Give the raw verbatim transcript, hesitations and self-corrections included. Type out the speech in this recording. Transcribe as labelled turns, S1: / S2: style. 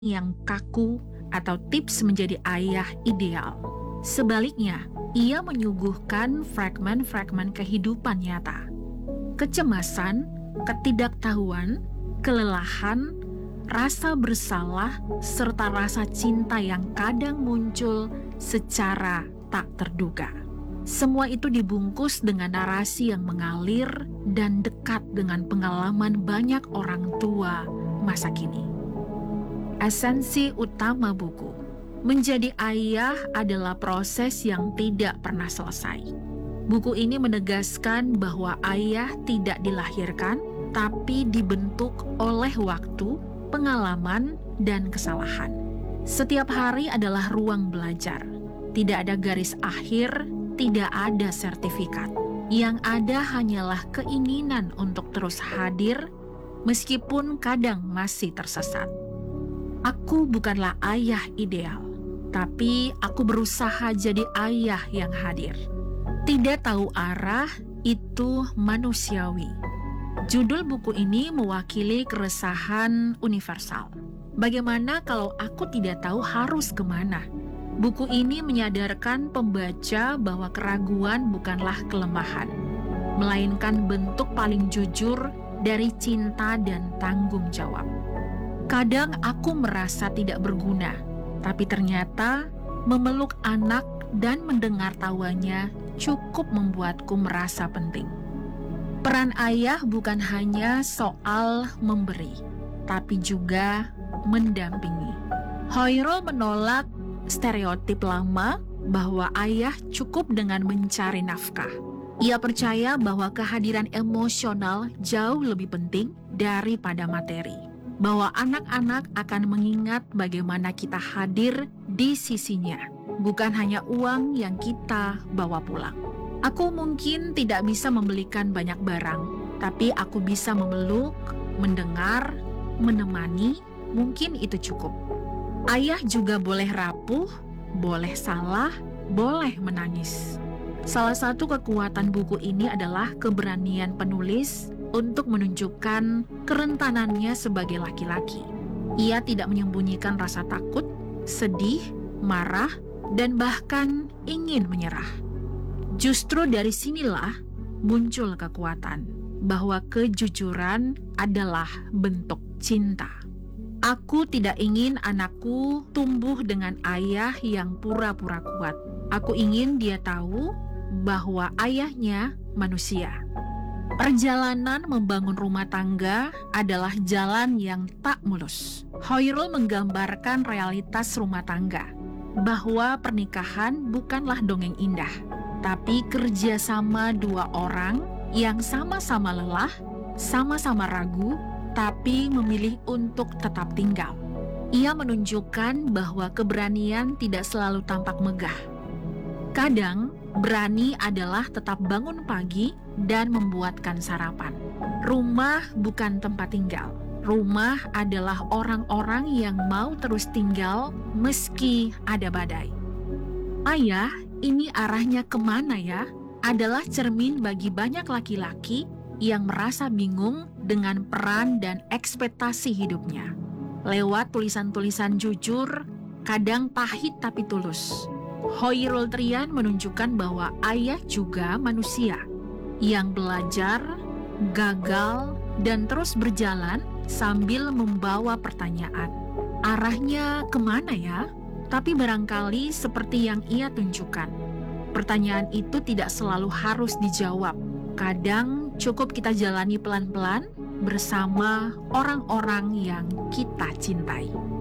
S1: yang kaku atau tips menjadi ayah ideal. Sebaliknya, ia menyuguhkan fragmen-fragmen kehidupan nyata. Kecemasan, ketidaktahuan, kelelahan, rasa bersalah, serta rasa cinta yang kadang muncul secara tak terduga. Semua itu dibungkus dengan narasi yang mengalir dan dekat dengan pengalaman banyak orang tua masa kini. Esensi utama buku, menjadi ayah adalah proses yang tidak pernah selesai. Buku ini menegaskan bahwa ayah tidak dilahirkan, tapi dibentuk oleh waktu, pengalaman, dan kesalahan. Setiap hari adalah ruang belajar. Tidak ada garis akhir, tidak ada sertifikat. Yang ada hanyalah keinginan untuk terus hadir, meskipun kadang masih tersesat. Aku bukanlah ayah ideal, tapi aku berusaha jadi ayah yang hadir. Tidak tahu arah, itu manusiawi. Judul buku ini mewakili keresahan universal. Bagaimana kalau aku tidak tahu harus kemana? Buku ini menyadarkan pembaca bahwa keraguan bukanlah kelemahan, melainkan bentuk paling jujur dari cinta dan tanggung jawab. Kadang aku merasa tidak berguna, tapi ternyata memeluk anak dan mendengar tawanya cukup membuatku merasa penting. Peran ayah bukan hanya soal memberi, tapi juga mendampingi. Hoyrul menolak stereotip lama bahwa ayah cukup dengan mencari nafkah. Ia percaya bahwa kehadiran emosional jauh lebih penting daripada materi. Bahwa anak-anak akan mengingat bagaimana kita hadir di sisinya, bukan hanya uang yang kita bawa pulang. Aku mungkin tidak bisa membelikan banyak barang, tapi aku bisa memeluk, mendengar, menemani, mungkin itu cukup. Ayah juga boleh rapuh, boleh salah, boleh menangis. Salah satu kekuatan buku ini adalah keberanian penulis untuk menunjukkan kerentanannya sebagai laki-laki. Ia tidak menyembunyikan rasa takut, sedih, marah, dan bahkan ingin menyerah. Justru dari sinilah muncul kekuatan bahwa kejujuran adalah bentuk cinta. Aku tidak ingin anakku tumbuh dengan ayah yang pura-pura kuat. Aku ingin dia tahu bahwa ayahnya manusia. Perjalanan membangun rumah tangga adalah jalan yang tak mulus. Hoyrul menggambarkan realitas rumah tangga, bahwa pernikahan bukanlah dongeng indah, tapi kerjasama dua orang yang sama-sama lelah, sama-sama ragu, tapi memilih untuk tetap tinggal. Ia menunjukkan bahwa keberanian tidak selalu tampak megah. Kadang, berani adalah tetap bangun pagi dan membuatkan sarapan. Rumah bukan tempat tinggal. Rumah adalah orang-orang yang mau terus tinggal meski ada badai. Ayah, ini arahnya kemana ya? Adalah cermin bagi banyak laki-laki yang merasa bingung dengan peran dan ekspektasi hidupnya. Lewat tulisan-tulisan jujur, kadang pahit tapi tulus, Hoyrul Trian menunjukkan bahwa ayah juga manusia yang belajar, gagal, dan terus berjalan sambil membawa pertanyaan. Arahnya kemana ya? Tapi barangkali seperti yang ia tunjukkan, pertanyaan itu tidak selalu harus dijawab. Kadang cukup kita jalani pelan-pelan bersama orang-orang yang kita cintai.